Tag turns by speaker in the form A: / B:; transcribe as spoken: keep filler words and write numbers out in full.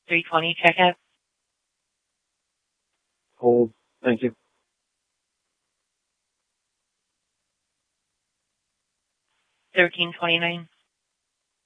A: three twenty checkout.
B: Hold. Thank you.
A: thirteen twenty-nine.